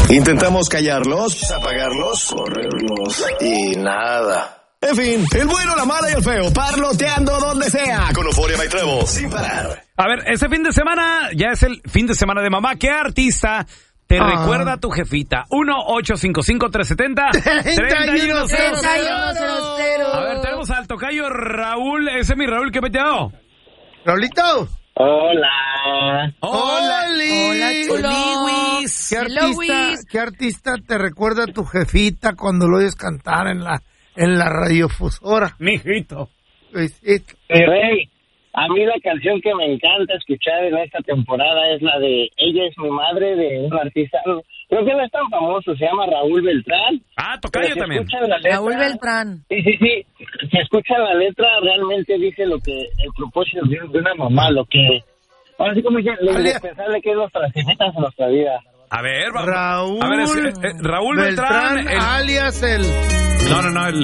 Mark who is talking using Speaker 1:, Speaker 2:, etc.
Speaker 1: Intentamos callarlos, apagarlos, correrlos y nada. En fin, el bueno, la mala y el feo, parloteando donde sea, con Euforia y Trevo, sin parar.
Speaker 2: A ver, ese fin de semana ya es el fin de semana de mamá. ¿Qué artista te recuerda a tu jefita? 1-855-370-3100. A ver, tenemos al tocayo Raúl. Ese es mi Raúl, ¿qué metido?
Speaker 3: Raulito.
Speaker 4: Hola.
Speaker 2: Hola.
Speaker 5: Hola, chulo.
Speaker 3: ¿Qué artista te recuerda a tu jefita cuando lo oyes cantar en la radiofusora?
Speaker 2: Mijito.
Speaker 4: Rey, a mí la canción que me encanta escuchar en esta temporada es la de Ella es mi madre, de un artista, creo que no es tan famoso, se llama Raúl Beltrán.
Speaker 2: Ah, tocayo también.
Speaker 5: Raúl Beltrán.
Speaker 4: Sí. Si escuchan la letra, realmente dice lo que, el propósito de una mamá, lo que, ahora sí como dice, lo indispensable que es nuestras hijas en nuestra vida.
Speaker 2: A ver,
Speaker 3: Raúl,
Speaker 2: Raúl Beltrán,
Speaker 3: alias el...
Speaker 2: No,